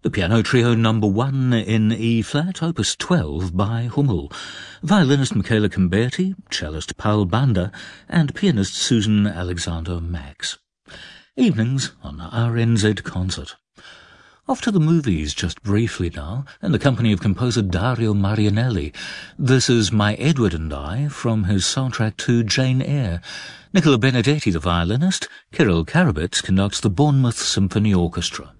The Piano Trio No. 1 in E-flat, Opus 12 by Hummel. Violinist Michela Camberti, cellist Paul Banda, and pianist Susan Alexander Max. Evenings on RNZ Concert. Off to the movies just briefly now, in the company of composer Dario Marianelli. This is My Edward and I, from his soundtrack to Jane Eyre. Nicola Benedetti, the violinist. Kirill Karabets conducts the Bournemouth Symphony Orchestra.